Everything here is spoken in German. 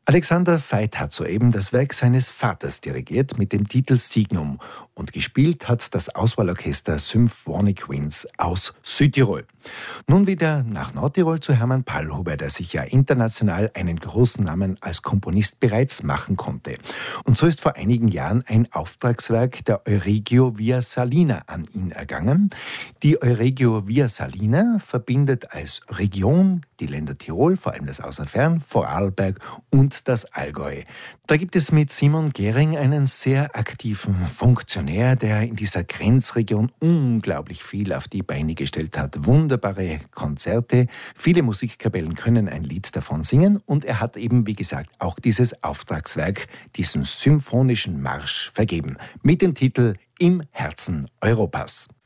Alexander Veit hat soeben das Werk seines Vaters dirigiert mit dem Titel Signum und gespielt hat das Auswahlorchester Symphonic Winds aus Südtirol. Nun wieder nach Nordtirol zu Hermann Pallhuber, der sich ja international einen großen Namen als Komponist bereits machen konnte. Und so ist vor einigen Jahren ein Auftragswerk der Euregio Via Salina an ihn ergangen. Die Euregio Via Salina verbindet als Region die Länder Tirol, vor allem das Außerfern, Vorarlberg und das Allgäu. Da gibt es mit Simon Gering einen sehr aktiven Funktionär, der in dieser Grenzregion unglaublich viel auf die Beine gestellt hat. Wunderbare Konzerte, viele Musikkapellen können ein Lied davon singen und er hat eben, wie gesagt, auch dieses Auftragswerk, diesen symphonischen Marsch vergeben, mit dem Titel Im Herzen Europas.